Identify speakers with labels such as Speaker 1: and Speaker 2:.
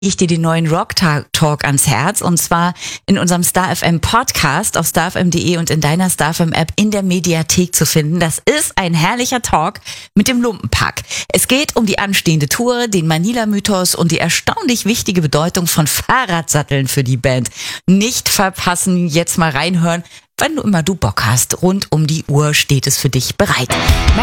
Speaker 1: Ich dir den neuen Rock Talk ans Herz, und zwar in unserem Star FM Podcast auf starfm.de und in deiner Star FM App in der Mediathek zu finden. Das ist ein herrlicher Talk mit dem Lumpenpack. Es geht um die anstehende Tour, den Manila-Mythos und die erstaunlich wichtige Bedeutung von Fahrradsatteln für die Band. Nicht verpassen, jetzt mal reinhören, wann immer du Bock hast. Rund um die Uhr steht es für dich bereit.